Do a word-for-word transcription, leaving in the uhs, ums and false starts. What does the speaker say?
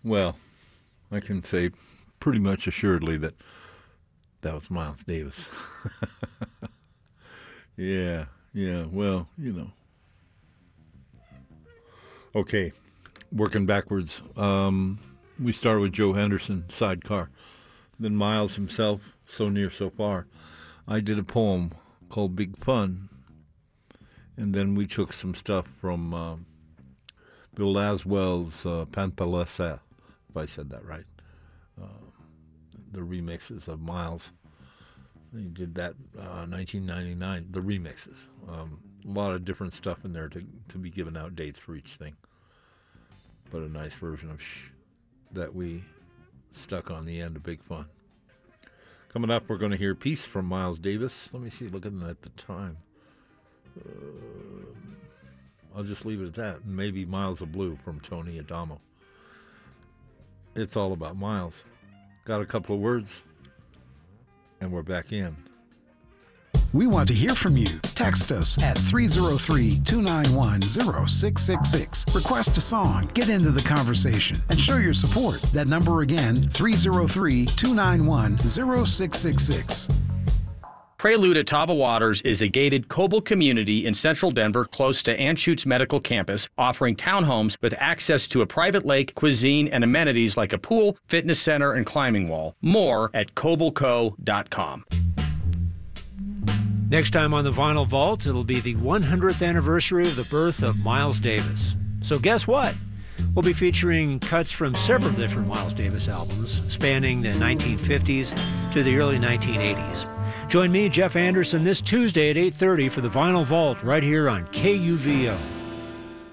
Well, I can say pretty much assuredly that that was Miles Davis. yeah, yeah, well, you know. Okay, working backwards. Um, we started with Joe Henderson, Sidecar. Then Miles himself, So Near, So Far. I did a poem called Big Fun. And then we took some stuff from uh, Bill Laswell's uh, Panthalassa, if I said that right. Uh, the remixes of Miles. He did that uh, nineteen ninety-nine, the remixes. Um, a lot of different stuff in there to, to be given out dates for each thing. But a nice version of Shh that we stuck on the end of Big Fun. Coming up, we're going to hear Peace from Miles Davis. Let me see, looking at the time. Uh, I'll just leave it at that. Maybe Miles of Blue from Tony Adamo. It's all about Miles. Got a couple of words, and we're back in. We want to hear from you. Text us at three oh three, two nine one, oh six six six. Request a song, get into the conversation, and show your support. That number again, three oh three, two nine one, oh six six six. Prelude at Tava Waters is a gated Coble community in central Denver close to Anschutz Medical Campus, offering townhomes with access to a private lake, cuisine, and amenities like a pool, fitness center, and climbing wall. More at coble co dot com. Next time on the Vinyl Vault, it'll be the one hundredth anniversary of the birth of Miles Davis. So guess what? We'll be featuring cuts from several different Miles Davis albums, spanning the nineteen fifties to the early nineteen eighties. Join me, Jeff Anderson, this Tuesday at eight thirty for the Vinyl Vault right here on K U V O.